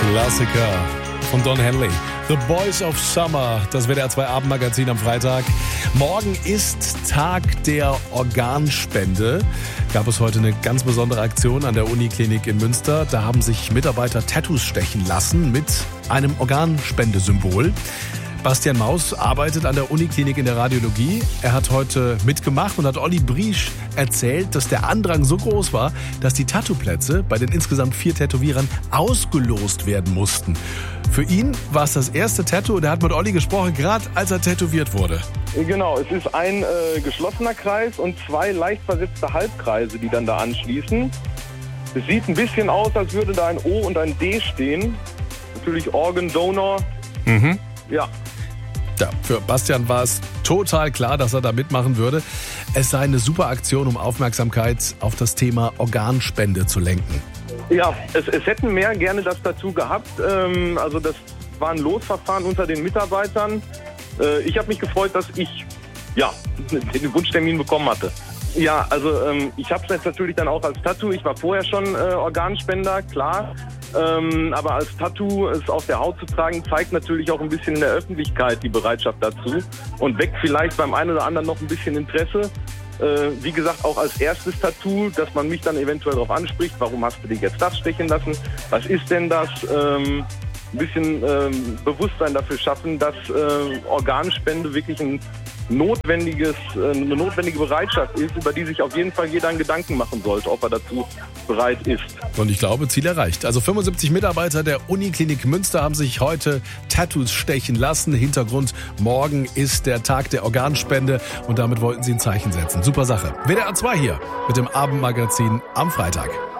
Klassiker von Don Henley. The Boys of Summer, das WDR 2 Abendmagazin am Freitag. Morgen ist Tag der Organspende. Gab es heute eine ganz besondere Aktion an der Uniklinik in Münster. Da haben sich Mitarbeiter Tattoos stechen lassen mit einem Organspendesymbol. Bastian Maus arbeitet an der Uniklinik in der Radiologie. Er hat heute mitgemacht und hat Olli Briesch erzählt, dass der Andrang so groß war, dass die Tattoo-Plätze bei den insgesamt 4 Tätowierern ausgelost werden mussten. Für ihn war es das erste Tattoo und er hat mit Olli gesprochen, gerade als er tätowiert wurde. Genau, es ist ein geschlossener Kreis und 2 leicht versetzte Halbkreise, die dann da anschließen. Es sieht ein bisschen aus, als würde da ein O und ein D stehen. Natürlich Organ Donor. Ja. Ja, für Bastian war es total klar, dass er da mitmachen würde. Es sei eine super Aktion, um Aufmerksamkeit auf das Thema Organspende zu lenken. Ja, es hätten mehr gerne das Tattoo gehabt. Also das war ein Losverfahren unter den Mitarbeitern. Ich habe mich gefreut, dass ich den Wunschtermin bekommen hatte. Ja, also ich habe es jetzt natürlich dann auch als Tattoo. Ich war vorher schon Organspender, klar. Aber als Tattoo es auf der Haut zu tragen, zeigt natürlich auch ein bisschen in der Öffentlichkeit die Bereitschaft dazu und weckt vielleicht beim einen oder anderen noch ein bisschen Interesse. Wie gesagt, auch als erstes Tattoo, dass man mich dann eventuell darauf anspricht, warum hast du dir jetzt das stechen lassen, was ist denn das? Ein bisschen Bewusstsein dafür schaffen, dass Organspende wirklich eine notwendige Bereitschaft ist, über die sich auf jeden Fall jeder einen Gedanken machen sollte, ob er dazu bereit ist. Und ich glaube, Ziel erreicht. Also 75 Mitarbeiter der Uniklinik Münster haben sich heute Tattoos stechen lassen. Hintergrund, morgen ist der Tag der Organspende und damit wollten sie ein Zeichen setzen. Super Sache. WDR 2 hier mit dem Abendmagazin am Freitag.